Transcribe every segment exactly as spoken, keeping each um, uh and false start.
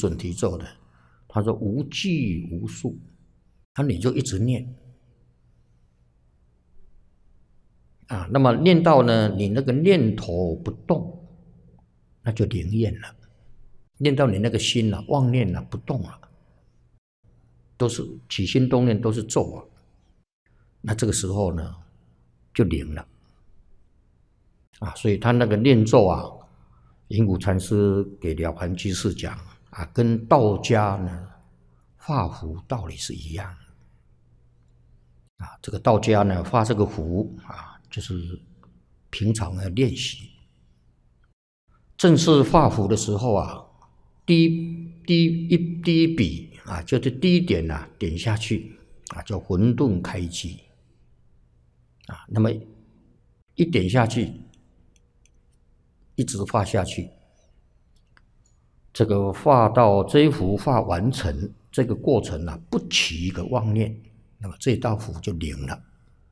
准提咒的，他说无计无数，那你就一直念啊。那么念到呢，你那个念头不动，那就灵验了。念到你那个心啊，妄念啊不动了，都是起心动念都是咒啊。那这个时候呢，就灵了啊。所以他那个念咒啊，隐谷禅师给了凡居士讲啊，跟道家呢画符道理是一样的啊。这个道家呢画这个符啊，就是平常的练习。正式画符的时候啊，第一第一一第一笔啊，就是第一点啊，点下去啊，叫混沌开机啊。那么一点下去，一直画下去，这个画到这一幅画完成，这个过程啊，不起一个妄念，那么这道符就灵了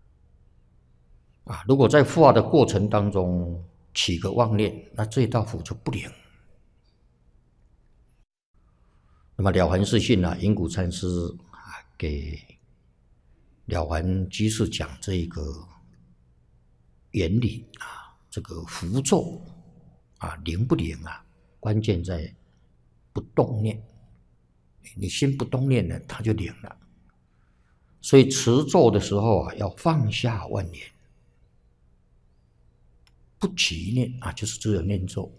啊。如果在画的过程当中起个妄念，那这道符就不灵。那么了凡四训啊，隐谷禅师啊给了凡居士讲这个原理啊，这个符咒啊灵不灵啊，关键在不动念。你心不动念呢，它就灵了。所以持咒的时候啊，要放下万念，不起念啊，就是只有念咒。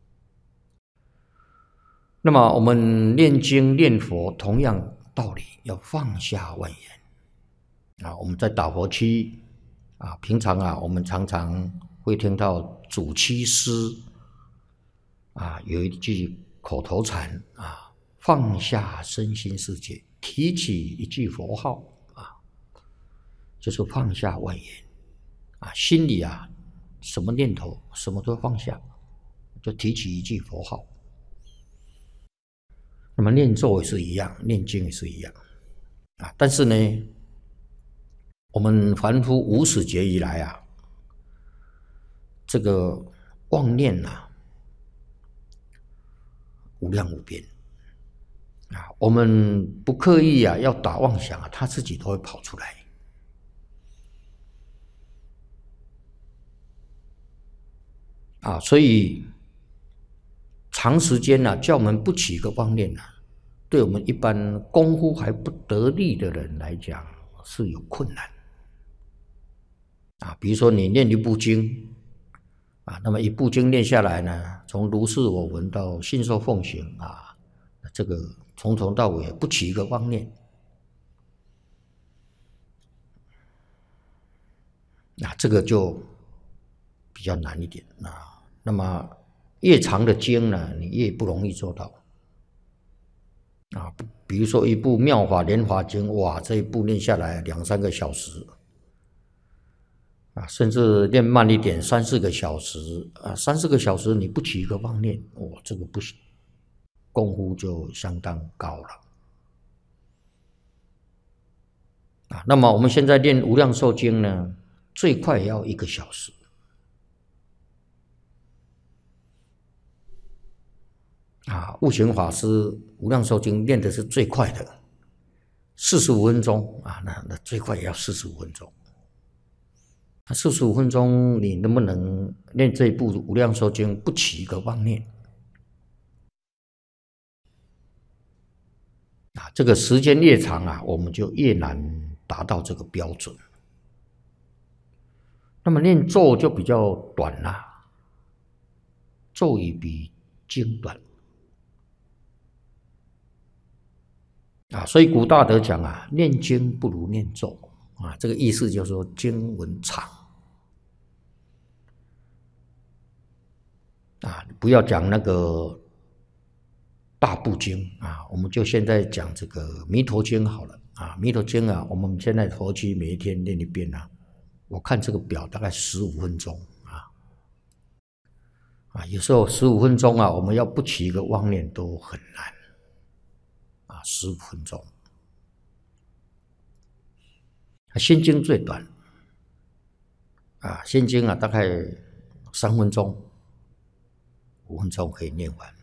那么我们念经念佛同样道理，要放下万言啊。我们在打佛七啊，平常啊，我们常常会听到主七师啊有一句口头禅啊，放下身心世界，提起一句佛号啊，就是放下万言啊，心里啊什么念头什么都放下，就提起一句佛号。那么念咒也是一样，念经也是一样啊。但是呢，我们凡夫无始劫以来啊，这个妄念啊，无量无边啊。我们不刻意啊要打妄想啊，它自己都会跑出来啊。所以长时间呢、啊，叫我们不起个妄念呢、啊，对我们一般功夫还不得力的人来讲是有困难啊。比如说你念一部经啊，那么一部经念下来呢，从如是我闻到信受奉行啊，这个从头到尾不起一个妄念啊，这个就比较难一点啊。那么越长的经呢，你越不容易做到啊。比如说一部《妙法莲华经》，哇，这一部念下来两三个小时啊，甚至念慢一点，三四个小时啊，三四个小时你不起一个妄念，哇，这个不行，功夫就相当高了啊。那么我们现在念《无量寿经》呢，最快也要一个小时。啊，悟行法师《无量寿经》念的是最快的，四十五分钟啊，那那最快也要四十五分钟。那四十五分钟，你能不能念这一部《无量寿经》不起一个妄念？啊，这个时间越长啊，我们就越难达到这个标准。那么念咒就比较短啦，咒语比经短。啊，所以古大德讲啊，念经不如念咒啊，这个意思就是说经文长啊，不要讲那个大部经啊，我们就现在讲这个弥陀经好了啊。弥陀经啊，我们现在佛七每一天念一遍啊，我看这个表大概十五分钟啊啊，有时候十五分钟啊，我们要不起一个妄念都很难。啊，十五分钟。心经最短，啊，心经啊，大概三分钟、五分钟可以念完。